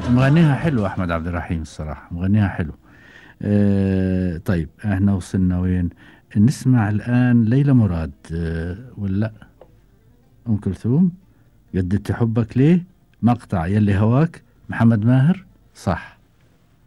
مغنيها حلو أحمد عبد الرحيم الصراحة، مغنيها حلو. طيب احنا وصلنا وين؟ نسمع الآن ليلى مراد ولا أم كلثوم؟ جددت حبك ليه؟ مقطع يلي هواك، محمد ماهر. صح.